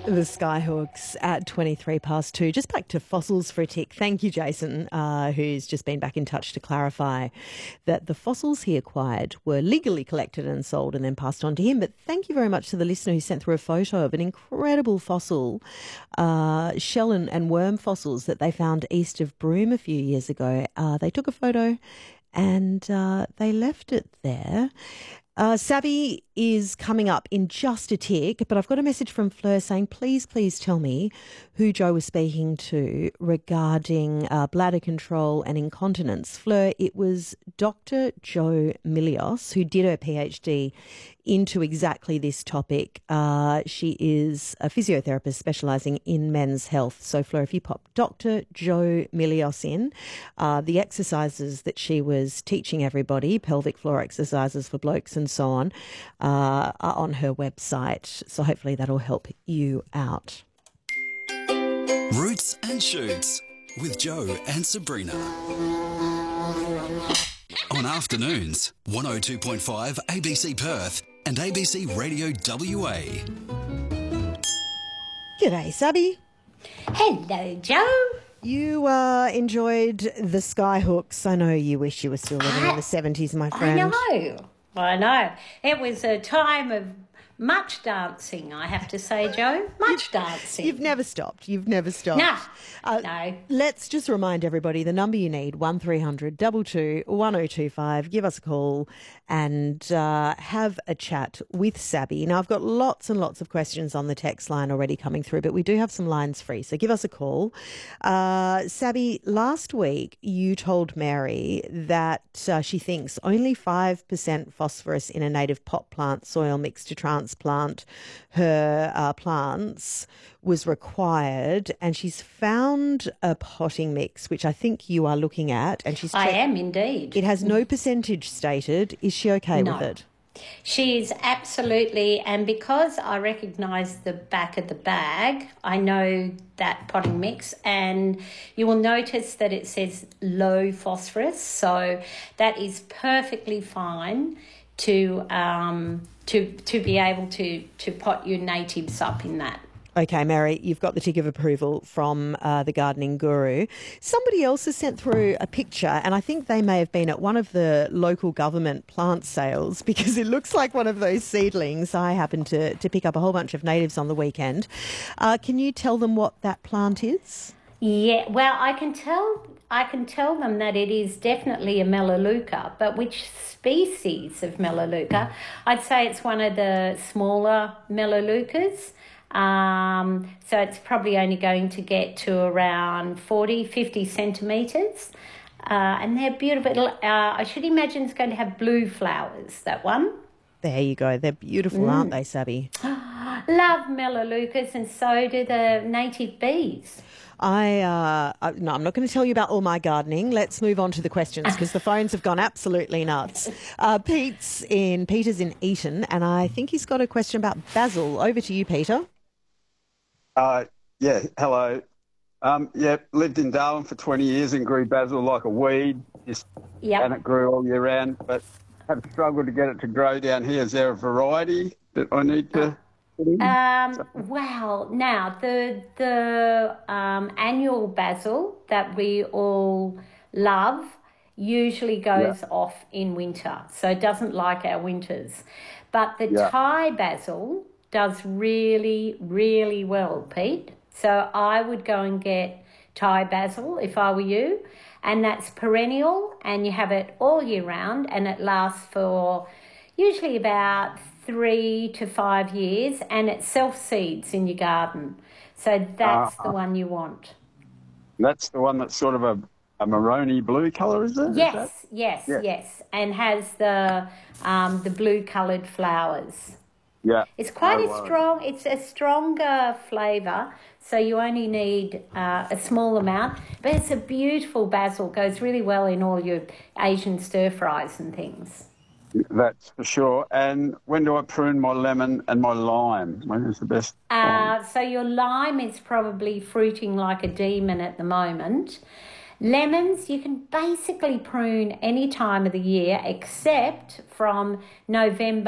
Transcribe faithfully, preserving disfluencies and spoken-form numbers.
The Skyhooks at twenty-three past two. Just back to fossils for a tick. Thank you, Jason, uh, who's just been back in touch to clarify that the fossils he acquired were legally collected and sold and then passed on to him. But thank you very much to the listener who sent through a photo of an incredible fossil, uh, shell and, and worm fossils that they found east of Broome a few years ago. Uh, they took a photo and uh, they left it there. Uh, Savvy is coming up in just a tick, but I've got a message from Fleur saying, please, please tell me who Joe was speaking to regarding uh, bladder control and incontinence. Fleur, it was Doctor Jo Milios who did her PhD into exactly this topic. Uh, she is a physiotherapist specialising in men's health. So, Fleur, if you pop Doctor Jo Milios in, uh, the exercises that she was teaching everybody, pelvic floor exercises for blokes and so on, uh, are on her website. So hopefully that'll help you out. Roots and Shoots with Joe and Sabrina. On afternoons, one oh two point five A B C Perth and A B C Radio W A. G'day, Sabby. Hello, Joe. You uh, enjoyed the Skyhooks. I know you wish you were still living I, in the seventies, my friend. I know. I know. It was a time of much dancing, I have to say, Joe. Much dancing. You've never stopped. You've never stopped. No, uh, no. Let's just remind everybody the number you need, one three hundred two two one oh two five. Give us a call and uh, have a chat with Sabby. Now, I've got lots and lots of questions on the text line already coming through, but we do have some lines free, so give us a call. Uh, Sabby, last week you told Mary that uh, she thinks only five percent phosphorus in a native pot plant soil mix to transplant plant her uh, plants was required, and she's found a potting mix which I think you are looking at, and she's I checked, am indeed. it has no percentage stated. Is she okay No. with it? She is absolutely, and because I recognise the back of the bag, I know that potting mix, and you will notice that it says low phosphorus, so that is perfectly fine to um, to to be able to, to pot your natives up in that. Okay, Mary, you've got the tick of approval from uh, the Gardening Guru. Somebody else has sent through a picture, and I think they may have been at one of the local government plant sales because it looks like one of those seedlings. I happened to, to pick up a whole bunch of natives on the weekend. Uh, can you tell them what that plant is? Yeah, well, I can tell I can tell them that it is definitely a Melaleuca, but which species of Melaleuca? I'd say it's one of the smaller Melaleucas. Um, so it's probably only going to get to around forty, fifty centimetres. Uh, and they're beautiful. Uh, I should imagine it's going to have blue flowers, that one. There you go. They're beautiful, mm. aren't they, Sabby? Love Melaleucas, and so do the native bees. I uh, I- no, I'm not going to tell you about all my gardening. Let's move on to the questions because the phones have gone absolutely nuts. Uh, Pete's in Peter's in Eton, and I think he's got a question about basil. Over to you, Peter. Uh, yeah, hello. Um, yeah, lived in Darwin for twenty years and grew basil like a weed, just, Yep. and it grew all year round, but have struggled to get it to grow down here. Is there a variety that I need to put in? Um, wow. Now, the the um, annual basil that we all love usually goes Yeah. off in winter, so it doesn't like our winters. But the Yeah. Thai basil does really, really well, Pete. So I would go and get Thai basil if I were you, and that's perennial, and you have it all year round, and it lasts for usually about three to five years, and it self-seeds in your garden. So that's Uh, the one you want. That's the one that's sort of a, a maroony blue colour, is it? Is Yes, that- yes, Yeah. yes, and has the um, the blue-coloured flowers. Yeah. It's quite No a worries. strong, it's a stronger flavour, so you only need uh, a small amount. But it's a beautiful basil, goes really well in all your Asian stir-fries and things. That's for sure. And when do I prune my lemon and my lime? When is the best time? Uh, so your lime is probably fruiting like a demon at the moment. Lemons, you can basically prune any time of the year except from November